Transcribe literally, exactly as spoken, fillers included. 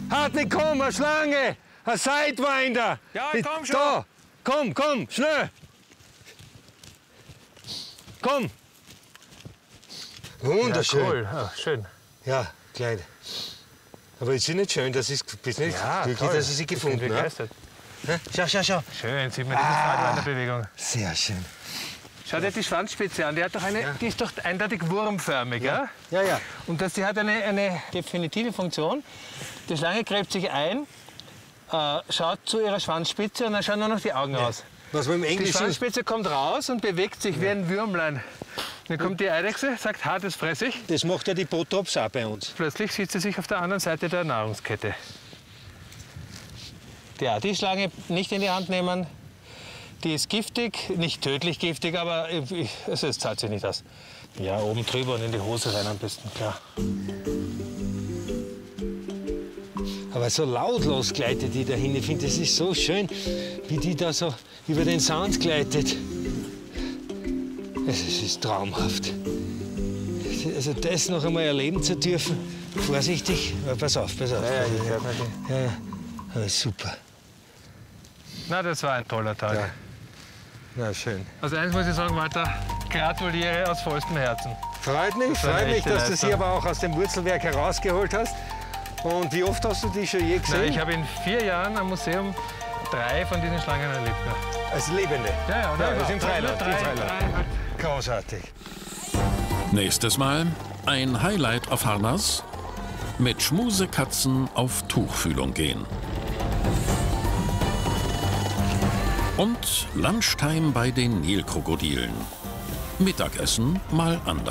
Hartwig, komm, eine Schlange! Ein Sidewinder! Ja, ich komm schon! Da! Komm, komm, schnell! Komm! Wunderschön. Ja, cool. Ja, schön. Ja, Kleid. Aber ist sie nicht schön, dass ich bist nicht Ja, glücklich, toll. dass ich sie Ich bin gefunden habe? begeistert. Schau, schau, schau. Schön, sieht man diese Ah. Sidewinder-Bewegung. Sehr schön. Schau dir die Schwanzspitze an, die, hat doch eine, Ja. die ist doch eindeutig wurmförmig. Ja. Ja, ja. Und das, die hat eine, eine definitive Funktion. Die Schlange gräbt sich ein, äh, schaut zu ihrer Schwanzspitze und dann schauen nur noch die Augen raus. Was man im Die Englischen... Schwanzspitze kommt raus und bewegt sich wie ein Würmlein. Dann kommt die Eidechse, sagt, ha, das fress ich. Das macht ja die Botrops auch bei uns. Plötzlich sieht sie sich auf der anderen Seite der Nahrungskette. Ja, die Schlange nicht in die Hand nehmen. Die ist giftig, nicht tödlich giftig, aber ich, es ist, zahlt sich nicht aus. Ja, oben drüber und in die Hose rein am besten, klar. Aber so lautlos gleitet die dahin. Ich finde, das ist so schön, wie die da so über den Sand gleitet. Es ist traumhaft. Also das noch einmal erleben zu dürfen. Vorsichtig, aber pass auf, pass auf. Ja, ja, ich hört man die. Ja, ja. Aber super. Na, das war ein toller Tag. Ja. Na, schön. Also eins muss ich sagen, Walter, gratuliere aus vollstem Herzen. Freut mich, Das war eine freut mich, echte dass du Leistung. sie aber auch aus dem Wurzelwerk herausgeholt hast. Und wie oft hast du die schon je Na, gesehen? ich habe in vier Jahren am Museum drei von diesen Schlangen erlebt. Ja. Als Lebende. Ja, ja, oder? Ja, das ist im Freiland. Drei, im Freiland. drei, halt. Großartig. Nächstes Mal ein Highlight auf Harnas. Mit Schmusekatzen auf Tuchfühlung gehen. Und Lunchtime bei den Nilkrokodilen. Mittagessen mal anders.